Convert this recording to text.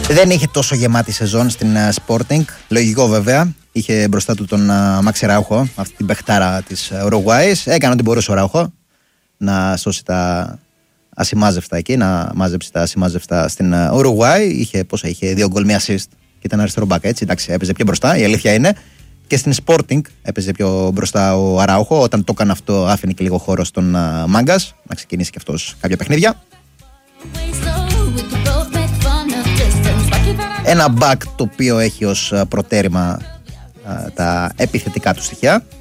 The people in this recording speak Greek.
Δεν είχε τόσο γεμάτη σεζόν στην Sporting. Λογικό βέβαια. Είχε μπροστά του τον Μάξι Ράουχο, αυτή την παιχτάρα της Ουρουγουάης. Έκανε ό,τι μπορούσε ο Ράουχο να σώσει τα ασημάζευτα εκεί, να μάζεψει τα ασημάζευτα στην Ουρουγουάη. Είχε 2 γκολ, 1 assist και ήταν αριστερό μπακ, έτσι. Εντάξει, έπαιζε πιο μπροστά, η αλήθεια είναι. Και στην Sporting έπαιζε πιο μπροστά ο Αράουχο. Όταν το έκανε αυτό, άφηνε και λίγο χώρο στον Μάγκας να ξεκινήσει και αυτός κάποια παιχνίδια. Ένα μπακ το οποίο έχει ως προτέρημα τα επιθετικά του στοιχεία.